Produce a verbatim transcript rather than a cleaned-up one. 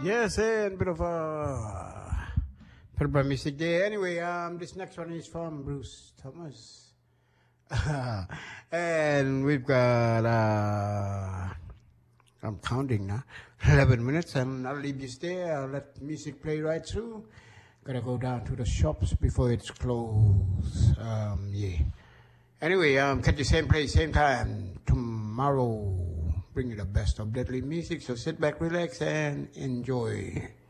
Yes, and a bit of a Purple Music Day. Anyway, um, this next one is from Bruce Thomas. And we've got, uh, I'm counting now, eleven minutes, and I'll leave this there. I'll let music play right through. Gotta go down to the shops before it's closed. Um, yeah. Anyway, um, catch the same place, same time tomorrow. Bring you the best of deadly music. So sit back, relax, and enjoy.